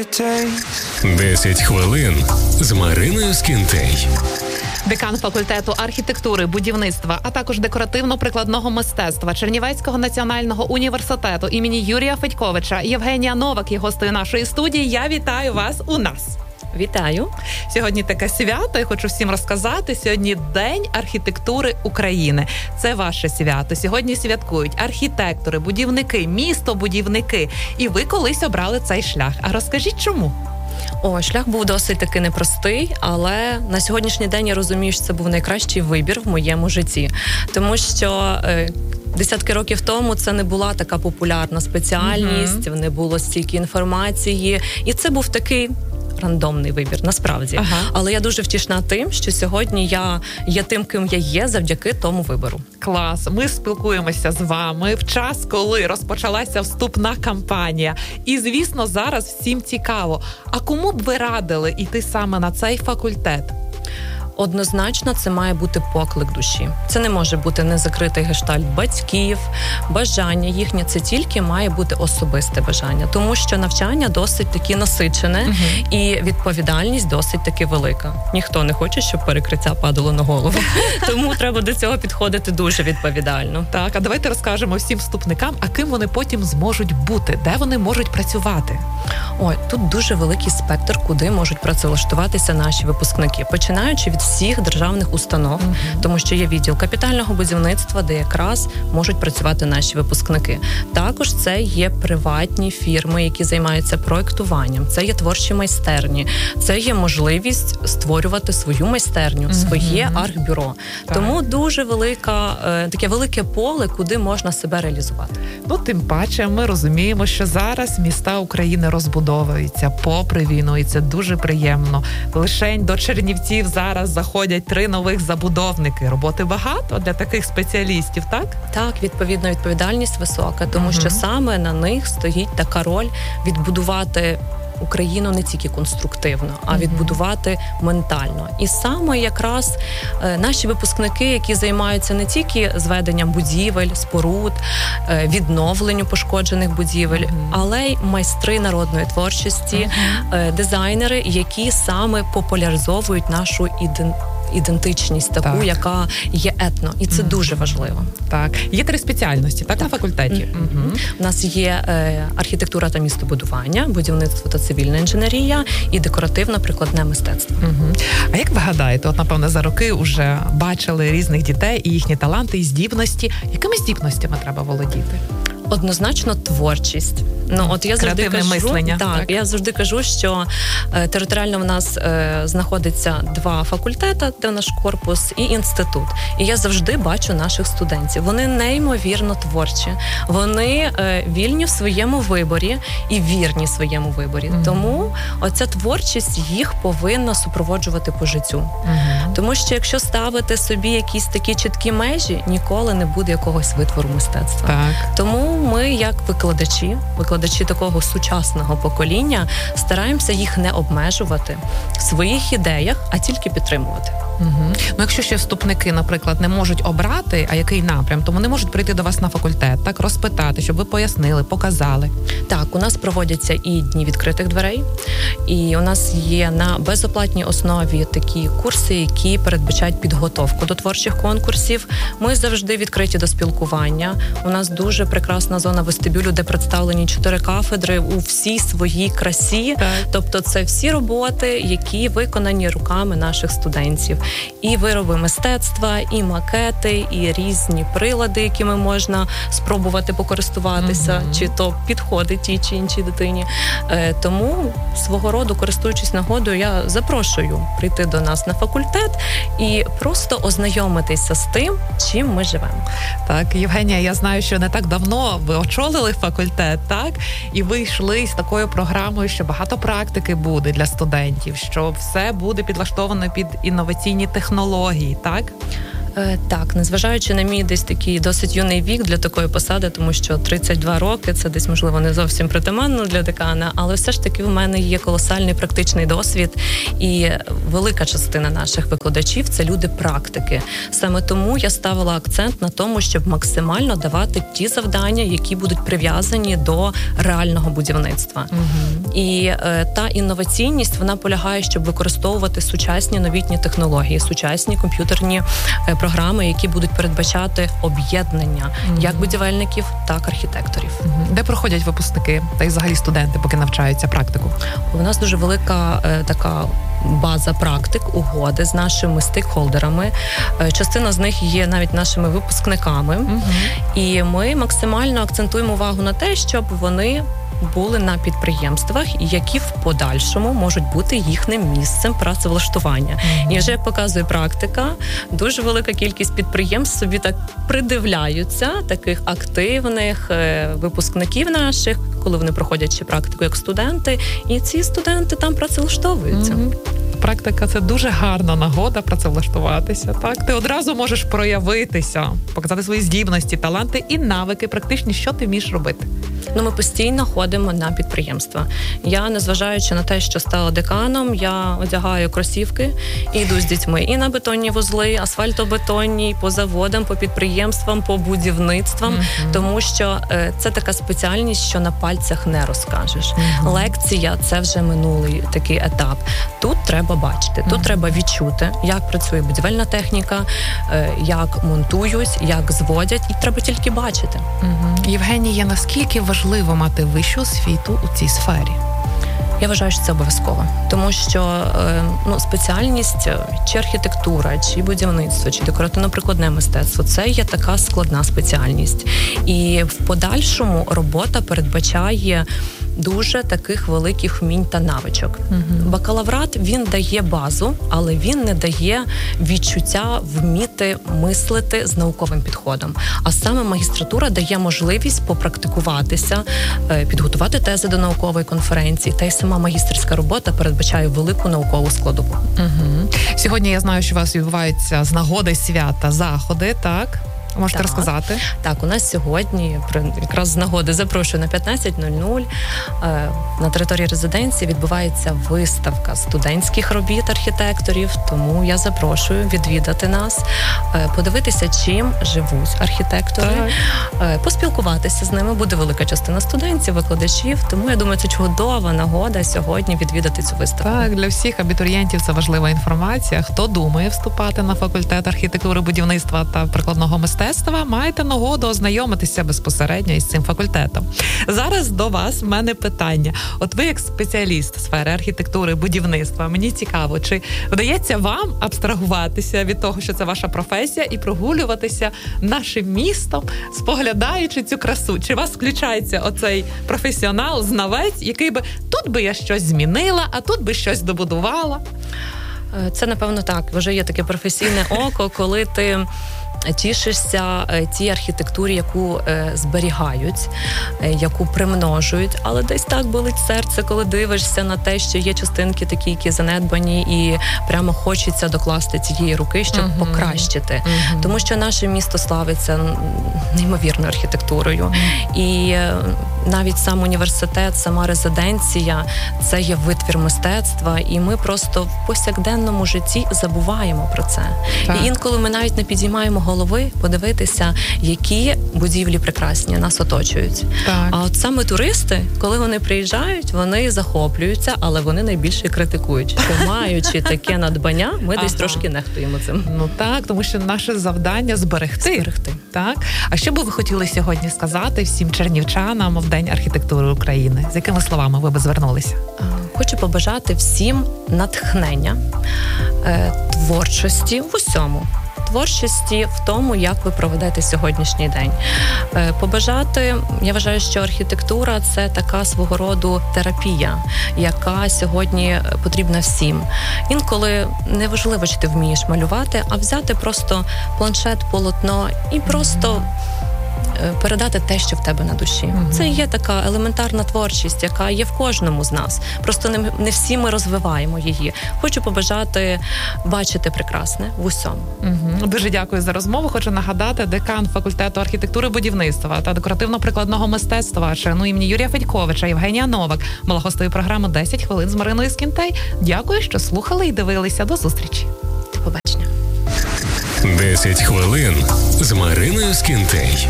10 хвилин з Мариною Скінтей. Декан факультету архітектури, будівництва, а також декоративно-прикладного мистецтва Чернівецького національного університету імені Юрія Федьковича Євгенія Новак є гостею нашої студії. Я вітаю вас у нас. Вітаю. Сьогодні таке свято, я хочу всім розказати. Сьогодні День архітектури України. Це ваше свято. Сьогодні святкують архітектори, будівники, містобудівники. І ви колись обрали цей шлях. А розкажіть, чому? Шлях був досить таки непростий, але на сьогоднішній день я розумію, що це був найкращий вибір в моєму житті. Тому що десятки років тому це не була така популярна спеціальність, не було стільки інформації. І це був такий рандомний вибір, насправді. Але я дуже втішна тим, що сьогодні я є тим, ким я є, завдяки тому вибору. Клас! Ми спілкуємося з вами в час, коли розпочалася вступна кампанія. І, звісно, зараз всім цікаво. А кому б ви радили йти саме на цей факультет? Однозначно, це має бути поклик душі. Це не може бути незакритий гештальт батьків, бажання їхнє. Це тільки має бути особисте бажання. Тому що навчання досить таки насичене і відповідальність досить таки велика. Ніхто не хоче, щоб перекриття падало на голову. Тому треба до цього підходити дуже відповідально. Так, а давайте розкажемо всім вступникам, а ким вони потім зможуть бути, де вони можуть працювати. Тут дуже великий спектр, куди можуть працевлаштуватися наші випускники, починаючи від всіх державних установ, тому що є відділ капітального будівництва, де якраз можуть працювати наші випускники. Також це є приватні фірми, які займаються проєктуванням, це є творчі майстерні, це є можливість створювати свою майстерню, своє архбюро. Тому дуже таке велике поле, куди можна себе реалізувати. Тим паче ми розуміємо, що зараз міста України розбудовуються попри війну, і це дуже приємно. Лишень до Чернівців зараз заходять 3 нових забудовники. Роботи багато для таких спеціалістів, так? Так, відповідно, відповідальність висока, тому що саме на них стоїть така роль відбудувати Україну не тільки конструктивно, а відбудувати ментально. І саме якраз наші випускники, які займаються не тільки зведенням будівель, споруд, відновленню пошкоджених будівель, але й майстри народної творчості, дизайнери, які саме популяризовують нашу ідентичність таку, яка є етно. І це дуже важливо. Так. Є 3 спеціальності, так, на факультеті? У нас є архітектура та містобудування, будівництво та цивільна інженерія і декоративно-прикладне мистецтво. А як ви гадаєте, напевно, за роки вже бачили різних дітей і їхні таланти, і здібності. Якими здібностями треба володіти? Однозначно творчість. Я завжди кажу, мислення. Так, я завжди кажу, що територіально в нас знаходиться 2 факультети, де наш корпус, і інститут. І я завжди бачу наших студентів. Вони неймовірно творчі. Вони вільні в своєму виборі і вірні своєму виборі. Тому оця творчість їх повинна супроводжувати по життю. Тому що якщо ставити собі якісь такі чіткі межі, ніколи не буде якогось витвору мистецтва. Так. Тому ми, як викладачі такого сучасного покоління, стараємося їх не обмежувати в своїх ідеях, а тільки підтримувати. Якщо ще вступники, наприклад, не можуть обрати, а який напрям, то вони можуть прийти до вас на факультет, так, розпитати, щоб ви пояснили, показали. Так, у нас проводяться і дні відкритих дверей, і у нас є на безоплатній основі такі курси, які передбачають підготовку до творчих конкурсів. Ми завжди відкриті до спілкування. У нас дуже прекрасна зона вестибюлю, де представлені 4 кафедри у всій своїй красі. Так. Тобто це всі роботи, які виконані руками наших студентів. І вироби мистецтва, і макети, і різні прилади, якими можна спробувати покористуватися, чи то підходить тій чи іншій дитині. Тому свого роду, користуючись нагодою, я запрошую прийти до нас на факультет і просто ознайомитися з тим, чим ми живемо. Так, Євгенія, я знаю, що не так давно ви очолили факультет, так? І ви йшли з такою програмою, що багато практики буде для студентів, що все буде підлаштовано під інноваційні технології, так? Так, незважаючи на мій десь такий досить юний вік для такої посади, тому що 32 роки, це десь, можливо, не зовсім притаманно для декана, але все ж таки в мене є колосальний практичний досвід, і велика частина наших викладачів – це люди-практики. Саме тому я ставила акцент на тому, щоб максимально давати ті завдання, які будуть прив'язані до реального будівництва. І та інноваційність, вона полягає, щоб використовувати сучасні новітні технології, сучасні комп'ютерні програми, які будуть передбачати об'єднання як будівельників, так і архітекторів. Де проходять випускники та й взагалі студенти, поки навчаються практику? У нас дуже велика така база практик, угоди з нашими стейкхолдерами. Частина з них є навіть нашими випускниками. І ми максимально акцентуємо увагу на те, щоб вони були на підприємствах, які в подальшому можуть бути їхнім місцем працевлаштування. І вже, як показує практика, дуже велика кількість підприємств собі так придивляються, таких активних випускників наших, коли вони проходять ще практику як студенти, і ці студенти там працевлаштовуються. Практика – це дуже гарна нагода працевлаштуватися. Так, ти одразу можеш проявитися, показати свої здібності, таланти і навики, практичні, що ти вмієш робити. Ми постійно ходимо на підприємства. Я, незважаючи на те, що стала деканом, я одягаю кросівки і йду з дітьми і на бетонні вузли, асфальтобетонні, по заводам, по підприємствам, по будівництвам, тому що це така спеціальність, що на пальцях не розкажеш. Лекція – це вже минулий такий етап. Тут треба бачити, тут треба відчути, як працює будівельна техніка, як монтують, як зводять, і треба тільки бачити. Євгенія, наскільки важливо мати вищу освіту у цій сфері? Я вважаю, що це обов'язково, тому що спеціальність чи архітектура, чи будівництво, чи декоративно-прикладне мистецтво – це є така складна спеціальність. І в подальшому робота передбачає дуже таких великих вмінь та навичок. Бакалаврат, він дає базу, але він не дає відчуття вміти мислити з науковим підходом. А саме магістратура дає можливість попрактикуватися, підготувати тези до наукової конференції, та й сама магістерська робота передбачає велику наукову складову. Сьогодні я знаю, що у вас відбуваються з нагоди свята заходи, так? Можете розказати? Так, у нас сьогодні, якраз з нагоди, запрошую на 15:00. На території резиденції відбувається виставка студентських робіт архітекторів, тому я запрошую відвідати нас, подивитися, чим живуть архітектори, поспілкуватися з ними. Буде велика частина студентів, викладачів, тому я думаю, це чудова нагода сьогодні відвідати цю виставку. Так, для всіх абітурієнтів це важлива інформація. Хто думає вступати на факультет архітектури, будівництва та прикладного мистецтва, маєте нагоду ознайомитися безпосередньо із цим факультетом. Зараз до вас в мене питання. От ви як спеціаліст сфери архітектури, будівництва, мені цікаво, чи вдається вам абстрагуватися від того, що це ваша професія, і прогулюватися нашим містом, споглядаючи цю красу? Чи у вас включається оцей професіонал, знавець, який би тут би я щось змінила, а тут би щось добудувала? Це, напевно, так. Вже є таке професійне око, коли ти тішишся тій архітектурі, яку зберігають, яку примножують, але десь так болить серце, коли дивишся на те, що є частинки такі, які занедбані, і прямо хочеться докласти цієї руки, щоб покращити. Тому що наше місто славиться неймовірною архітектурою. І навіть сам університет, сама резиденція – це є витвір мистецтва, і ми просто в повсякденному житті забуваємо про це. Так. І інколи ми навіть не підіймаємо голови подивитися, які будівлі прекрасні нас оточують. Так. А от саме туристи, коли вони приїжджають, вони захоплюються, але вони найбільше критикують. Що маючи таке надбання, ми десь трошки нехтуємо цим. Ну так, тому що наше завдання зберегти. Так. А що би ви хотіли сьогодні сказати всім чернівчанам в День архітектури України? З якими словами ви би звернулися? Хочу побажати всім натхнення, творчості в усьому. Творчості в тому, як ви проведете сьогоднішній день. Побажати, я вважаю, що архітектура – це така свого роду терапія, яка сьогодні потрібна всім. Інколи не важливо, чи ти вмієш малювати, а взяти просто планшет, полотно і просто передати те, що в тебе на душі. Це є така елементарна творчість, яка є в кожному з нас. Просто не всі ми розвиваємо її. Хочу побажати бачити прекрасне в усьому. Дуже дякую за розмову. Хочу нагадати, декан факультету архітектури, будівництва та декоративно-прикладного мистецтва ШНУ імені Юрія Федьковича Євгенія Новак була гостею програми «10 хвилин з Мариною Скінтей». Дякую, що слухали і дивилися. До зустрічі. До побачення. 10 хвилин з Мариною Скінтей.